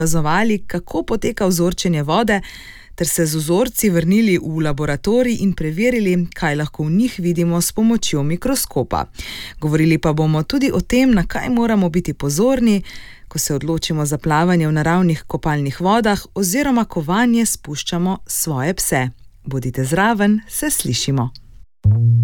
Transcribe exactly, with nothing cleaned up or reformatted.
opazovali, kako poteka vzorčenje vode, ter se z vzorci vrnili v laboratorij in preverili, kaj lahko v njih vidimo s pomočjo mikroskopa. Govorili pa bomo tudi o tem, na kaj moramo biti pozorni, ko se odločimo za plavanje v naravnih kopalnih vodah oziroma ko vanje spuščamo svoje pse. Bodite zraven, se slišimo.